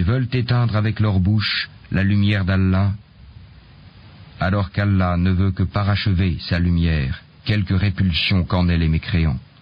veulent éteindre avec leur bouche la lumière d'Allah, alors qu'Allah ne veut que parachever sa lumière, quelque répulsion qu'en aient les mécréants.